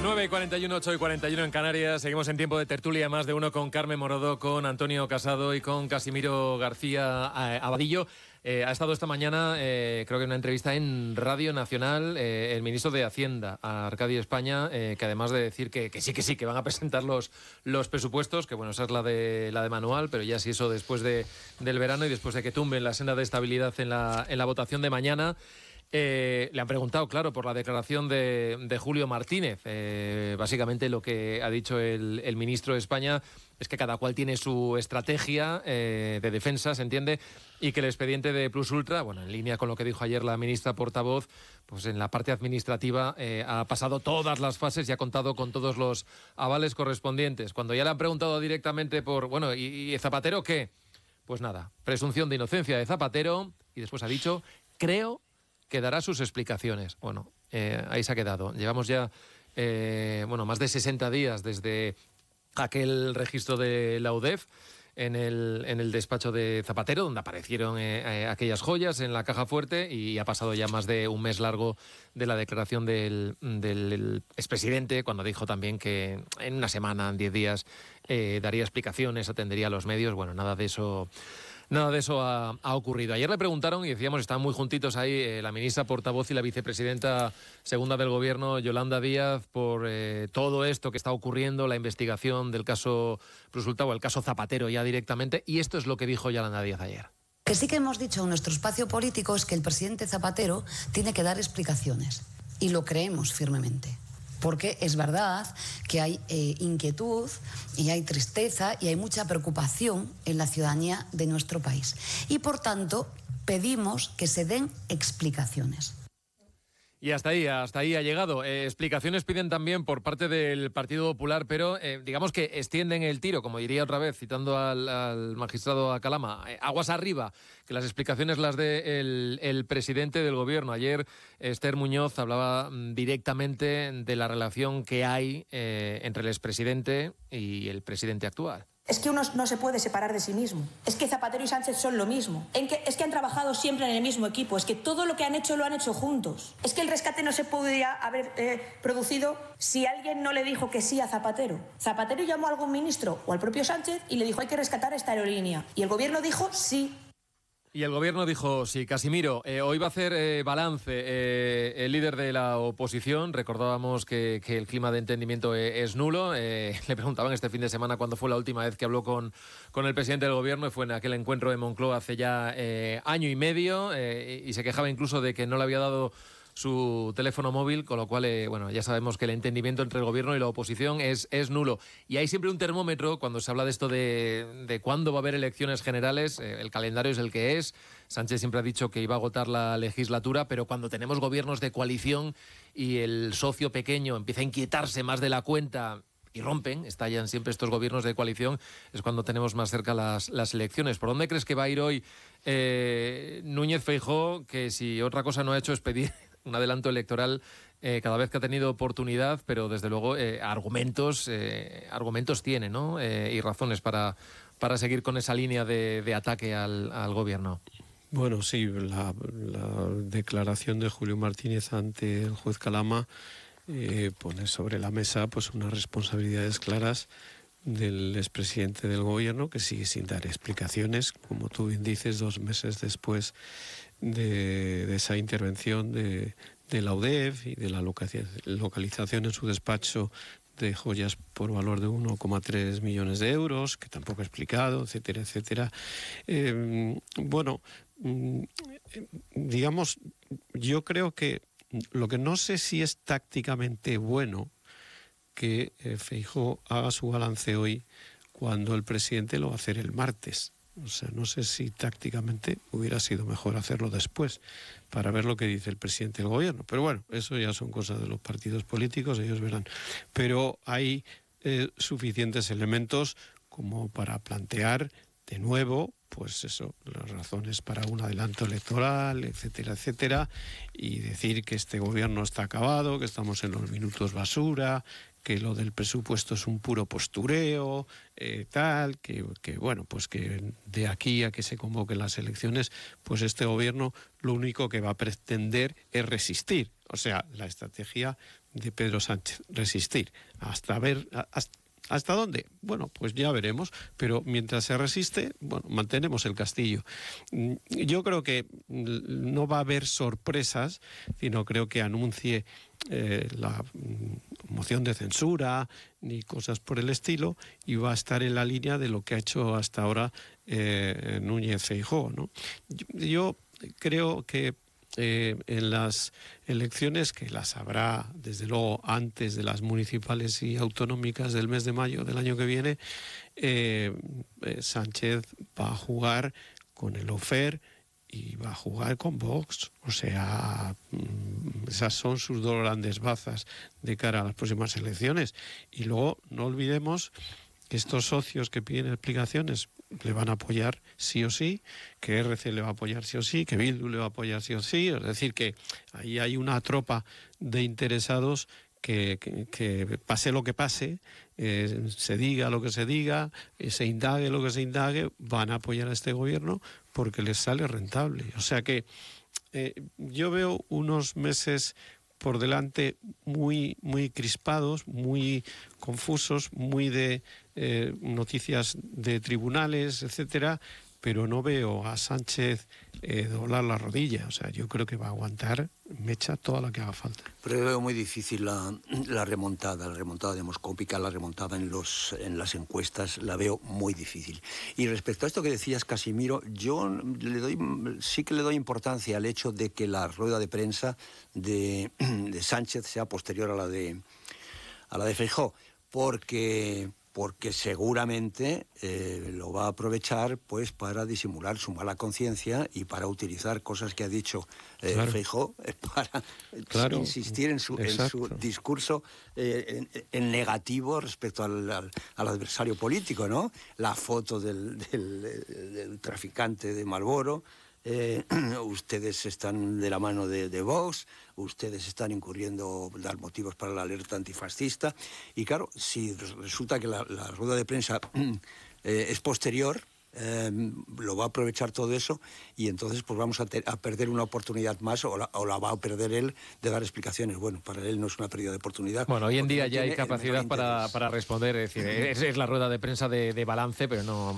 9:41, 8:41 en Canarias. Seguimos en tiempo de tertulia más de uno con Carmen Morodo, con Antonio Casado y con Casimiro García Abadillo. Ha estado esta mañana, creo que en una entrevista en Radio Nacional, el ministro de Hacienda, Arcadio España, que además de decir que sí, que van a presentar los presupuestos, que bueno, esa es la de manual, pero ya si eso después del verano y después de que tumben la senda de estabilidad en la votación de mañana. Le han preguntado, claro, por la declaración de Julio Martínez. Básicamente lo que ha dicho el ministro de España es que cada cual tiene su estrategia de defensa, se entiende, y que el expediente de Plus Ultra, bueno, en línea con lo que dijo ayer la ministra portavoz, pues en la parte administrativa ha pasado todas las fases y ha contado con todos los avales correspondientes. Cuando ya le han preguntado directamente por, bueno, ¿y Zapatero qué? Pues nada, presunción de inocencia de Zapatero, y después ha dicho, creo que dará sus explicaciones. Bueno, ahí se ha quedado. Llevamos ya más de 60 días desde aquel registro de la UDEF en el despacho de Zapatero, donde aparecieron aquellas joyas en la caja fuerte, y ha pasado ya más de un mes largo de la declaración del expresidente, cuando dijo también que en una semana, en 10 días, daría explicaciones, atendería a los medios. Bueno, nada de eso ha ocurrido. Ayer le preguntaron, y decíamos, están muy juntitos ahí, la ministra portavoz y la vicepresidenta segunda del Gobierno, Yolanda Díaz, por todo esto que está ocurriendo, la investigación del caso Plus Ultra, o el caso Zapatero ya directamente, y esto es lo que dijo Yolanda Díaz ayer. Que sí que hemos dicho en nuestro espacio político es que el presidente Zapatero tiene que dar explicaciones, y lo creemos firmemente. Porque es verdad que hay inquietud y hay tristeza y hay mucha preocupación en la ciudadanía de nuestro país. Y por tanto, pedimos que se den explicaciones. Y hasta ahí ha llegado. Explicaciones piden también por parte del Partido Popular, pero digamos que extienden el tiro, como diría otra vez, citando al magistrado Acalama, aguas arriba, que las explicaciones las dé el presidente del Gobierno. Ayer Esther Muñoz hablaba directamente de la relación que hay entre el expresidente y el presidente actual. Es que uno no se puede separar de sí mismo. Es que Zapatero y Sánchez son lo mismo. Es que han trabajado siempre en el mismo equipo. Es que todo lo que han hecho lo han hecho juntos. Es que el rescate no se podría haber producido si alguien no le dijo que sí a Zapatero. Zapatero llamó a algún ministro o al propio Sánchez y le dijo hay que rescatar esta aerolínea. Y el gobierno dijo sí. Y el gobierno dijo, sí, Casimiro, hoy va a hacer balance el líder de la oposición. Recordábamos que el clima de entendimiento es nulo. Le preguntaban este fin de semana cuándo fue la última vez que habló con el presidente del gobierno, y fue en aquel encuentro de Moncloa hace ya año y medio, y se quejaba incluso de que no le había dado su teléfono móvil, con lo cual, ya sabemos que el entendimiento entre el gobierno y la oposición es nulo. Y hay siempre un termómetro cuando se habla de esto de cuándo va a haber elecciones generales. El calendario es el que es. Sánchez siempre ha dicho que iba a agotar la legislatura, pero cuando tenemos gobiernos de coalición y el socio pequeño empieza a inquietarse más de la cuenta y estallan siempre estos gobiernos de coalición, es cuando tenemos más cerca las elecciones. ¿Por dónde crees que va a ir hoy Núñez Feijóo, que si otra cosa no ha hecho es pedir un adelanto electoral cada vez que ha tenido oportunidad, pero desde luego argumentos tiene, ¿no? Y razones para seguir con esa línea de ataque al gobierno? Bueno, sí, la declaración de Julio Martínez ante el juez Calama pone sobre la mesa pues unas responsabilidades claras del expresidente del gobierno, que sigue sin dar explicaciones, como tú bien dices, 2 meses después de esa intervención de la UDEF y de la localización en su despacho de joyas por valor de 1,3 millones de euros, que tampoco ha explicado, etcétera, etcétera. Digamos, yo creo que lo que no sé si es tácticamente bueno que Feijóo haga su balance hoy cuando el presidente lo va a hacer el martes. O sea, no sé si tácticamente hubiera sido mejor hacerlo después para ver lo que dice el presidente del gobierno. Pero bueno, eso ya son cosas de los partidos políticos, ellos verán. Pero hay suficientes elementos como para plantear de nuevo, pues eso, las razones para un adelanto electoral, etcétera, etcétera, y decir que este gobierno está acabado, que estamos en los minutos basura, que lo del presupuesto es un puro postureo, tal, que bueno, pues que de aquí a que se convoquen las elecciones, pues este gobierno lo único que va a pretender es resistir. O sea, la estrategia de Pedro Sánchez, resistir. ¿Hasta dónde? Bueno, pues ya veremos, pero mientras se resiste, bueno, mantenemos el castillo. Yo creo que no va a haber sorpresas, sino creo que anuncie la moción de censura ni cosas por el estilo, y va a estar en la línea de lo que ha hecho hasta ahora Núñez Feijóo, ¿no? Yo creo que en las elecciones, que las habrá desde luego antes de las municipales y autonómicas del mes de mayo del año que viene, Sánchez va a jugar con el lawfare y va a jugar con Vox. O sea, esas son sus dos grandes bazas de cara a las próximas elecciones. Y luego no olvidemos que estos socios que piden explicaciones le van a apoyar sí o sí, que RC le va a apoyar sí o sí, que Bildu le va a apoyar sí o sí. Es decir, que ahí hay una tropa de interesados que pase lo que pase, se diga lo que se diga, se indague lo que se indague, van a apoyar a este gobierno porque les sale rentable. O sea que yo veo unos meses por delante muy, muy crispados, muy confusos, muy de noticias de tribunales, etcétera, pero no veo a Sánchez doblar la rodilla. O sea, yo creo que va a aguantar mecha toda la que haga falta. Pero veo muy difícil la remontada demoscópica, la remontada en las encuestas, la veo muy difícil. Y respecto a esto que decías, Casimiro, yo sí que le doy importancia al hecho de que la rueda de prensa de Sánchez sea posterior a la de Feijóo, porque seguramente lo va a aprovechar pues para disimular su mala conciencia y para utilizar cosas que ha dicho Feijóo para insistir en su discurso en negativo respecto al adversario político, ¿no? La foto del traficante de Marlboro. Ustedes están de la mano de Vox, ustedes están incurriendo, dar motivos para la alerta antifascista. Y claro, si resulta que la rueda de prensa es posterior, lo va a aprovechar todo eso, y entonces pues vamos a perder una oportunidad más, o la va a perder él de dar explicaciones. Bueno, para él no es una pérdida de oportunidad. Bueno, hoy en día ya hay capacidad para responder, es decir, es la rueda de prensa de balance, pero no